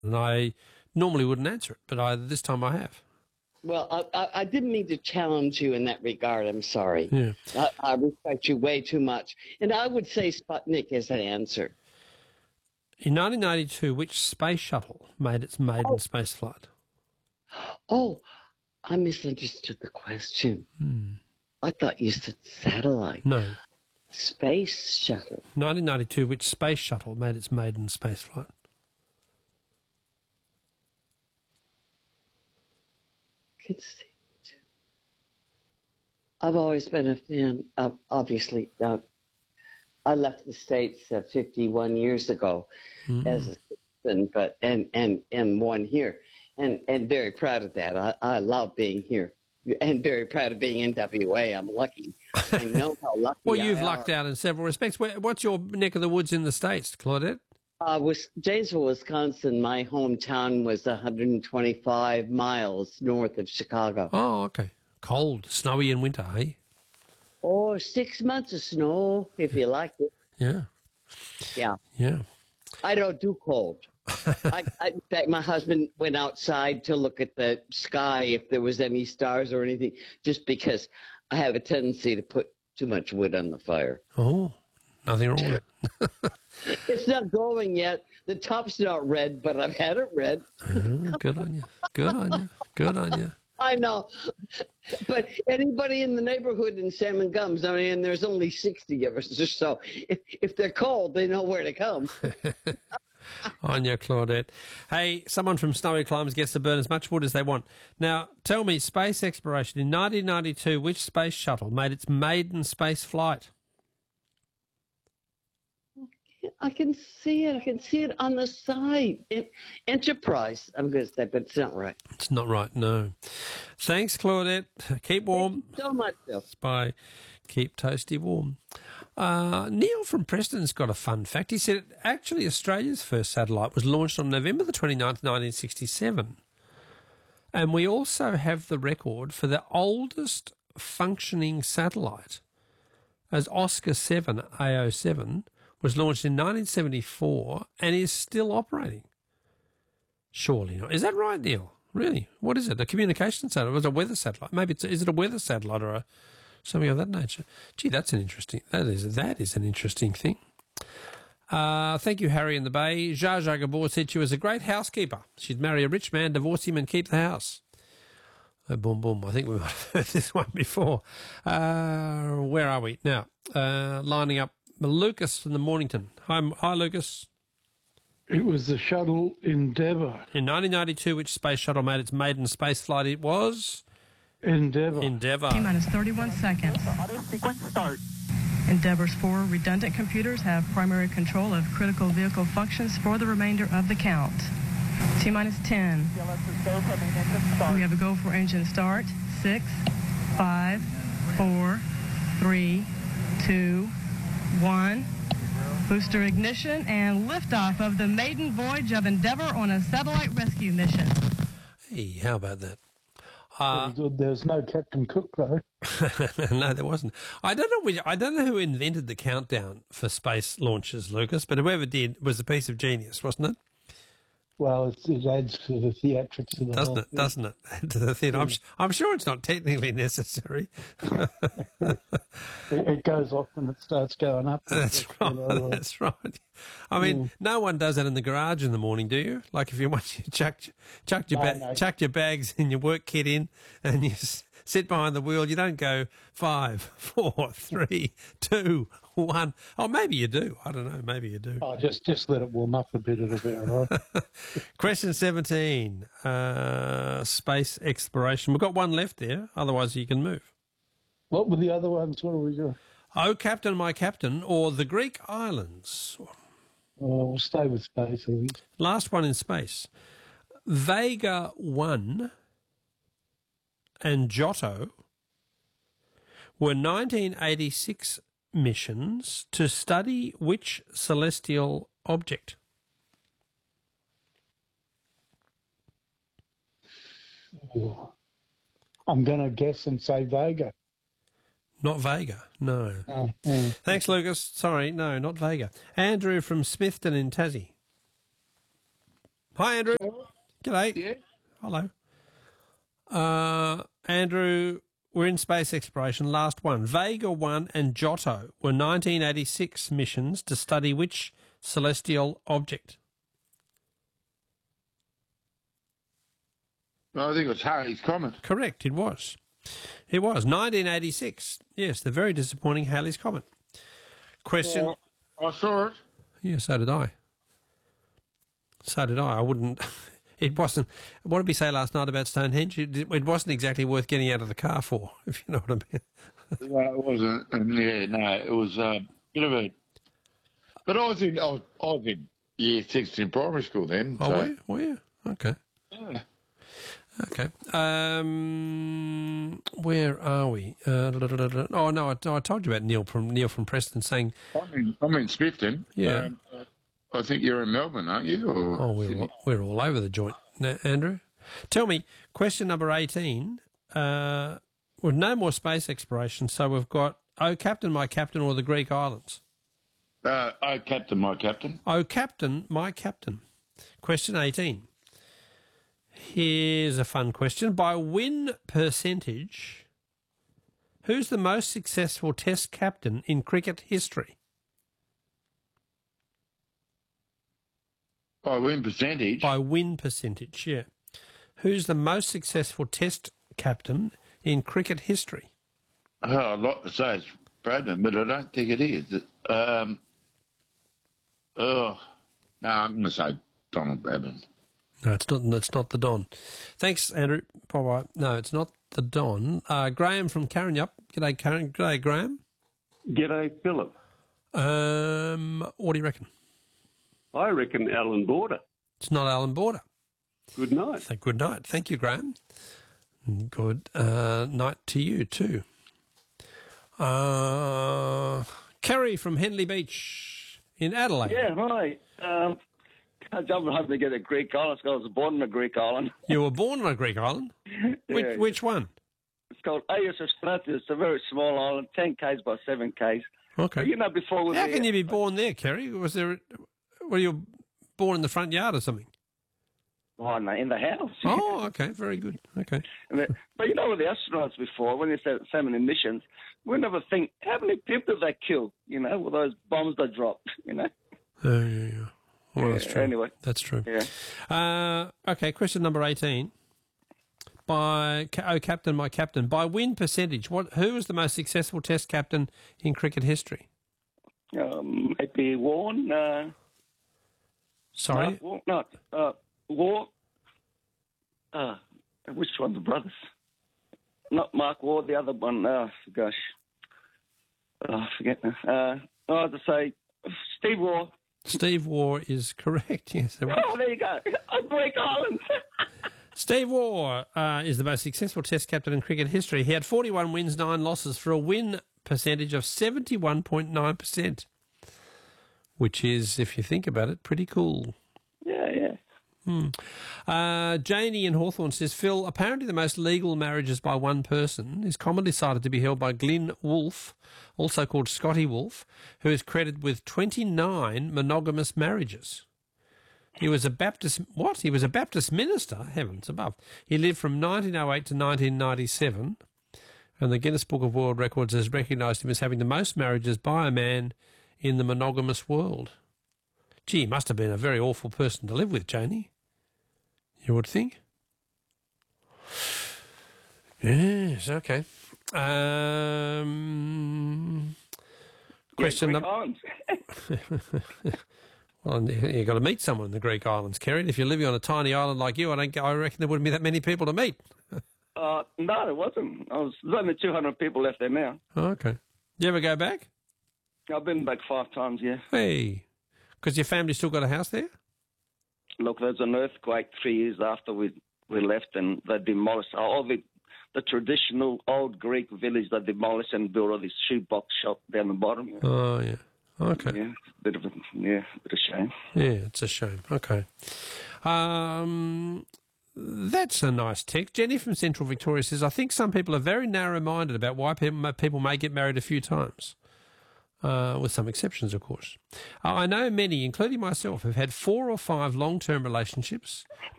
And I normally wouldn't answer it, but this time I have. Well, I didn't mean to challenge you in that regard. I'm sorry. Yeah. I respect you way too much. And I would say Sputnik is an answer. In 1992, which space shuttle made its maiden space flight? Oh, I misunderstood the question. I thought you said satellite. No. Space shuttle. 1992, which space shuttle made its maiden space flight? I've always been a fan of, obviously, I left the States 51 years ago as a citizen, but and one here, and very proud of that. I love being here, and very proud of being in WA. I'm lucky. I know how lucky. Well, you've lucked out in several respects. What's your neck of the woods in the States, Claudette? Janesville, Wisconsin. My hometown was 125 miles north of Chicago. Oh, okay. Cold, snowy in winter, eh? Oh, 6 months of snow, if you like it. Yeah. Yeah. Yeah. I don't do cold. In fact, my husband went outside to look at the sky if there was any stars or anything, just because I have a tendency to put too much wood on the fire. Oh, nothing wrong with it. It's not glowing yet. The top's not red, but I've had it red. Good on you. Good on you. Good on you. I know. But anybody in the neighborhood in Salmon Gums, I mean, there's only 60 of us or so. If they're cold, they know where to come. On you, Claudette. Hey, someone from Snowy Climes gets to burn as much wood as they want. Now, tell me, space exploration. In 1992, which space shuttle made its maiden space flight? I can see it. I can see it on the side. Enterprise, I'm going to say, but it's not right. It's not right, no. Thanks, Claudette. Keep warm. Thank you so much, Bill. Bye. Keep toasty warm. Neil from Preston's got a fun fact. He said, actually, Australia's first satellite was launched on November the 29th, 1967. And we also have the record for the oldest functioning satellite, as Oscar 7 AO7 was launched in 1974 and is still operating. Surely not. Is that right, Neil? Really? What is it? A communication satellite? Was it a weather satellite? Maybe is it a weather satellite or something of that nature? Gee, that is an interesting thing. Thank you, Harry in the Bay. Zsa Zsa Gabor said she was a great housekeeper. She'd marry a rich man, divorce him, and keep the house. Boom, boom. I think we might have heard this one before. Where are we now? Lining up Lucas from the Mornington. Hi, Lucas. It was the shuttle Endeavour. In 1992, which space shuttle made its maiden space flight? It was Endeavour. T-minus 31 seconds. Auto sequence start. Endeavour's 4 redundant computers have primary control of critical vehicle functions for the remainder of the count. T-minus 10. We have a go for engine start. 6, 5, 4, 3, 2, 1. Booster ignition and liftoff of the maiden voyage of Endeavour on a satellite rescue mission. Hey, how about that? There's no Captain Cook though. No, there wasn't. I don't know who invented the countdown for space launches, Lucas, but whoever did was a piece of genius, wasn't it? Well, it adds to the theatrics of the doesn't whole it? thing. Doesn't it? To the theatre. I'm sure it's not technically necessary. It goes off and it starts going up. That's right. That's right. I mean, no one does that in the garage in the morning, do you? Like if you want you chucked your bags and your work kit in, and you sit behind the wheel, you don't go 5, 4, 3, 2, 1. Oh, maybe you do. I don't know. Maybe you do. Oh, just let it warm up a bit. It'll be all right. Question 17. Space exploration. We've got one left there. Otherwise, you can move. What were the other ones? What are we doing? Oh, Captain, my Captain, or the Greek islands. We'll stay with space, I think. Last one in space. Vega 1 and Giotto were 1986 missions to study which celestial object? I'm going to guess and say Vega. Not Vega, no. Oh, yeah. Thanks, Lucas. Sorry, no, not Vega. Andrew from Smithton in Tassie. Hi, Andrew. G'day. Yeah. Hello. Andrew, we're in space exploration. Last one. Vega 1 and Giotto were 1986 missions to study which celestial object? I think it was Halley's Comet. Correct, it was. It was. 1986. Yes, the very disappointing Halley's Comet. Question. Well, I saw it. Yeah, so did I. So did I. I wouldn't... It wasn't... What did we say last night about Stonehenge? It wasn't exactly worth getting out of the car for, if you know what I mean. No, it wasn't. Yeah, no, it was a bit of a... But I was in year 6 in primary school then. Oh, so, were you? Okay. yeah. Okay. Where are we? Oh, no, I told you about Neil from Preston saying... I'm in Smithton. Yeah. I think you're in Melbourne, aren't you? Or Oh, we're all over the joint, Andrew. Tell me, question number 18. With no more space exploration, so we've got Oh, Captain, My Captain, or the Greek Islands. Oh, Captain, My Captain. Oh, Captain, My Captain. Question 18. Here's a fun question. By win percentage, who's the most successful Test captain in cricket history? By win percentage? By win percentage, yeah. Who's the most successful Test captain in cricket history? Oh, I'd like to say it's Bradman, but I don't think it is. No, I'm going to say Donald Bradman. No, it's not the Don. Thanks, Andrew. Bye-bye. No, it's not the Don. Graham from Karrinyup. G'day, Karen. G'day, Graham. G'day, Philip. What do you reckon? I reckon Alan Border. It's not Alan Border. Good night. Good night. Thank you, Graham. Good night to you too. Kerry from Henley Beach in Adelaide. Yeah, hi. I'm hoping to get a Greek island. I was born on a Greek island. You were born on a Greek island? Yeah. Which one? It's called Agios Stratus. It's a very small island, 10 k's by 7 k's. Okay. You know, before we How can you be born there, Kerry? Were you born in the front yard or something? Oh, no, in the house. Oh, okay. Very good. Okay. But you know, with the astronauts before, when they said so many missions, we never think, how many people they killed, you know, with those bombs they dropped, you know? Yeah. Well, that's true. Anyway. That's true. Yeah. Okay, question number 18. Oh, Captain, My Captain. By win percentage, who was the most successful Test captain in cricket history? Maybe Warren. Sorry? War. Which one? The brothers? Not Mark Ward, the other one. Gosh. I forget now. I have to say Steve Waugh. Steve Waugh is correct, yes. Oh, there you go. Greek Island. Steve Waugh is the most successful Test captain in cricket history. He had 41 wins, 9 losses for a win percentage of 71.9%, which is, if you think about it, pretty cool. Yeah. Janie in Hawthorne says, Phil, apparently the most legal marriages by one person is commonly cited to be held by Glyn Wolfe, also called Scotty Wolfe, who is credited with 29 monogamous marriages. He was a Baptist... What? He was a Baptist minister? Heavens above. He lived from 1908 to 1997, and the Guinness Book of World Records has recognised him as having the most marriages by a man in the monogamous world. Gee, he must have been a very awful person to live with, Janie. You would think? Yes, okay. Question number... Well, you've got to meet someone in the Greek islands, Kerry. If you're living on a tiny island like you, I reckon there wouldn't be that many people to meet. No, it wasn't. There's only 200 people left there now. Oh, okay. You ever go back? I've been back 5 times, yeah. Hey, because your family still got a house there? Look, there's an earthquake 3 years after we left, and they demolished all the traditional old Greek village. They demolished and built all this shoebox shop down the bottom. Yeah. Oh, yeah. Okay. Yeah, bit of a shame. Yeah, it's a shame. Okay. That's a nice text. Jenny from Central Victoria says, I think some people are very narrow-minded about why people may get married a few times. with some exceptions, of course. I know many, including myself, have had 4 or 5 long-term relationships